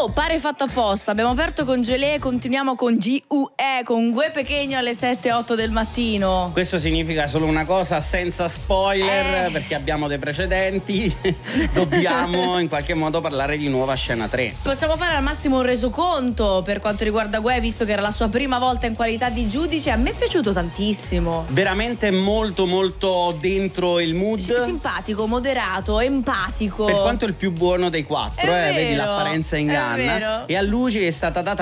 Oh, pare fatto apposta. Abbiamo aperto con Gelé e continuiamo con GUE, con Gue Pequeño alle 7-8 del mattino. Questo significa solo una cosa, senza spoiler, perché abbiamo dei precedenti. Dobbiamo in qualche modo parlare di Nuova Scena 3. Possiamo fare al massimo un resoconto per quanto riguarda Gue, visto che era la sua prima volta in qualità di giudice. A me è piaciuto tantissimo. Veramente molto molto dentro il mood. Simpatico, moderato, empatico. Per quanto il più buono dei quattro, È vedi, vero, l'apparenza è inganna. vero. E a Luci è stata data